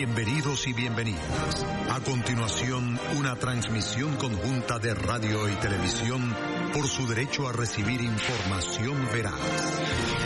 Bienvenidos y bienvenidas. A continuación, una transmisión conjunta de radio y televisión por su derecho a recibir información veraz.